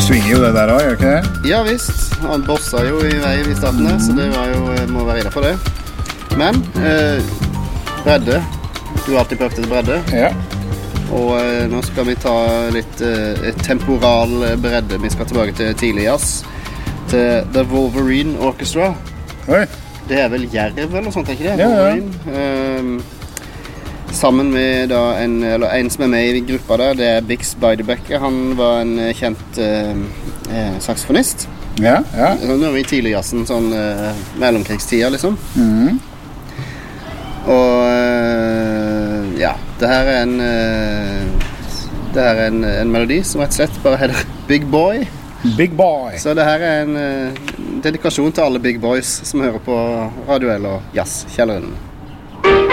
svinger jo det der også, gjør det ikke det? Ja visst, han bossa jo i vei i starten der, så det var jo, må være redd for det. Men, bredde. Du har alltid prøvd etter bredde. Ja. Og nå skal vi ta litt temporal bredde. Vi skal tilbake til tidlig jazz. Til The Wolverine Orchestra. Oi. Det er vel Jerv eller noe sånt, ikke det? Ja, ja. Wolverine. Sammen med da en som er med i gruppa der, det er Bix Beiderbecke. Han var en kjent saksofonist. Ja, ja. Nå er vi i tidlig jazzen, sånn mellomkrigstida liksom. Og ja, det her er en melodi som rett og slett bare heter Big Boy. Big Boy. Så det her er en dedikasjon til alle Big Boys som hører på Radio L og Jazz Kjelleren.